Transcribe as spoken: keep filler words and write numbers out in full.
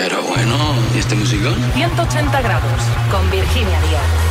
Pero bueno, ¿y este musicón? ciento ochenta grados, con Virginia Díaz.